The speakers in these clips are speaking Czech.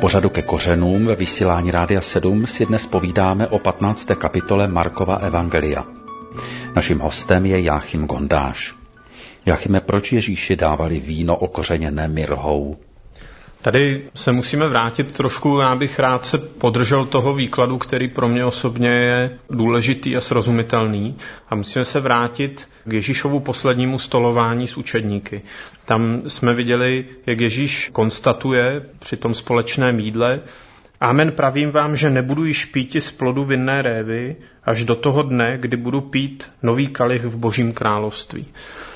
pořadu Ke kořenům ve vysílání Rádia 7 si dnes povídáme o 15. kapitole Markova evangelia. Naším hostem je Jáchym Gondáš. Jáchyme, proč Ježíši dávali víno okořeněné mirhou? Tady se musíme vrátit trošku, já bych rád se podržel toho výkladu, který pro mě osobně je důležitý a srozumitelný. A musíme se vrátit k Ježíšovu poslednímu stolování s učedníky. Tam jsme viděli, jak Ježíš konstatuje při tom společném jídle: Amen, pravím vám, že nebudu již píti z plodu vinné révy až do toho dne, kdy budu pít nový kalich v Božím království.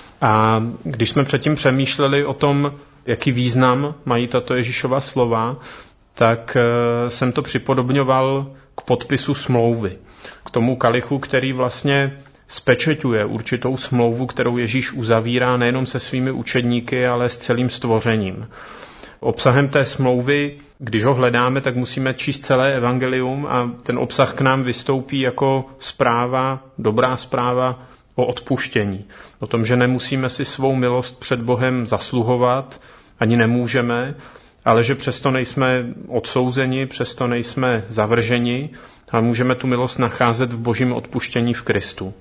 A když jsme předtím přemýšleli o tom, jaký význam mají tato Ježíšova slova, tak jsem to připodobňoval k podpisu smlouvy. K tomu kalichu, který vlastně spečeťuje určitou smlouvu, kterou Ježíš uzavírá nejenom se svými učedníky, ale s celým stvořením. Obsahem té smlouvy, když ho hledáme, tak musíme číst celé evangelium a ten obsah k nám vystoupí jako zpráva, dobrá zpráva o odpuštění. O tom, že nemusíme si svou milost před Bohem zasluhovat, ani nemůžeme, ale že přesto nejsme odsouzeni, přesto nejsme zavrženi, ale můžeme tu milost nacházet v Božím odpuštění v Kristu.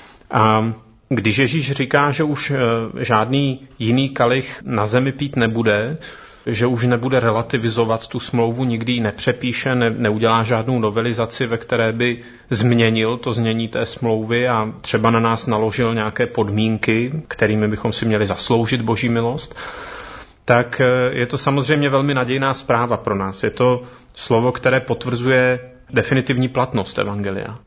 A když Ježíš říká, že už žádný jiný kalich na zemi pít nebude, že už nebude relativizovat tu smlouvu, nikdy ji nepřepíše, neudělá žádnou novelizaci, ve které by změnil to znění té smlouvy a třeba na nás naložil nějaké podmínky, kterými bychom si měli zasloužit Boží milost, tak je to samozřejmě velmi nadějná zpráva pro nás. Je to slovo, které potvrzuje definitivní platnost evangelia.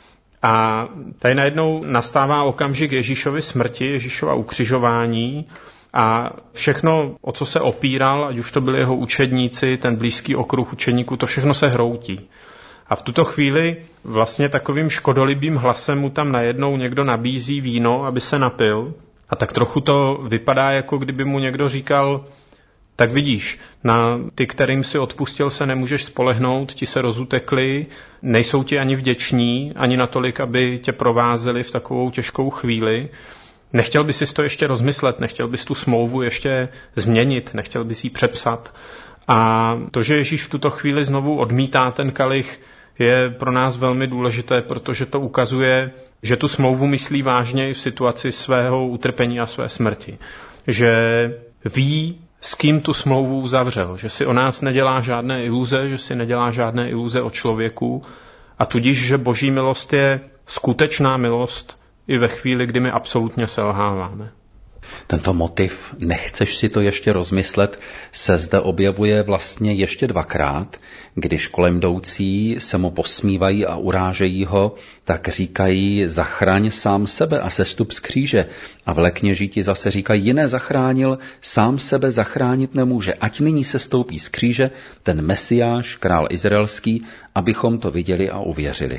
A tady najednou nastává okamžik Ježíšovy smrti, Ježíšova ukřižování a všechno, o co se opíral, ať už to byli jeho učedníci, ten blízký okruh učedníků, to všechno se hroutí. A v tuto chvíli vlastně takovým škodolibým hlasem mu tam najednou někdo nabízí víno, aby se napil. A tak trochu to vypadá, jako kdyby mu někdo říkal: tak vidíš, na ty, kterým si odpustil, se nemůžeš spolehnout, ti se rozutekli, nejsou ti ani vděční, ani natolik, aby tě provázeli v takovou těžkou chvíli. Nechtěl bys si to ještě rozmyslet, nechtěl bys tu smlouvu ještě změnit, nechtěl bys ji přepsat. A to, že Ježíš v tuto chvíli znovu odmítá ten kalich, je pro nás velmi důležité, protože to ukazuje, že tu smlouvu myslí vážně i v situaci svého utrpení a své smrti. Že ví, s kým tu smlouvu uzavřel, že si o nás nedělá žádné iluze, že si nedělá žádné iluze o člověku a tudíž, že Boží milost je skutečná milost i ve chvíli, kdy my absolutně selháváme. Tento motiv, nechceš si to ještě rozmyslet, se zde objevuje vlastně ještě dvakrát. Když kolem jdoucí se mu posmívají a urážejí ho, tak říkají: zachraň sám sebe a sestup z kříže. A vlekněžíti zase říkají: jiné zachránil, sám sebe zachránit nemůže. Ať nyní sestoupí z kříže ten Mesiáš, král izraelský, abychom to viděli a uvěřili.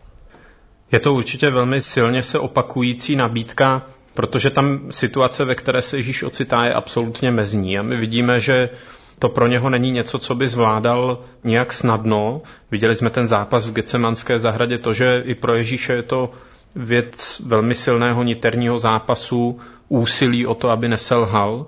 Je to určitě velmi silně se opakující nabídka, protože tam situace, ve které se Ježíš ocitá, je absolutně mezní. A my vidíme, že to pro něho není něco, co by zvládal nějak snadno. Viděli jsme ten zápas v Getsemanské zahradě, to, že i pro Ježíše je to věc velmi silného niterního zápasu, úsilí o to, aby neselhal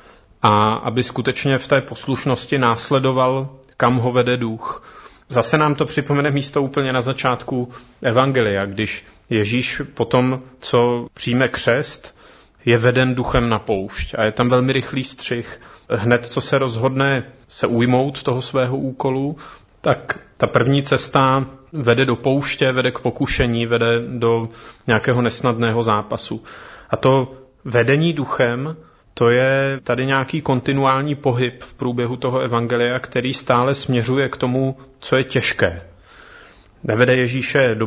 a aby skutečně v té poslušnosti následoval, kam ho vede duch. Zase nám to připomene místo úplně na začátku evangelia, když Ježíš potom, co přijme křest, je veden duchem na poušť. A je tam velmi rychlý střih. Hned, co se rozhodne se ujmout toho svého úkolu, tak ta první cesta vede do pouště, vede k pokušení, vede do nějakého nesnadného zápasu. A to vedení duchem, to je tady nějaký kontinuální pohyb v průběhu toho evangelia, který stále směřuje k tomu, co je těžké. Nevede Ježíše do